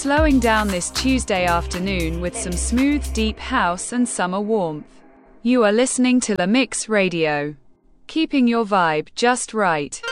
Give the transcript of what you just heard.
slowing down this Tuesday afternoon with some smooth, deep house and summer warmth. You are listening to La Mix Radio, keeping your vibe just right.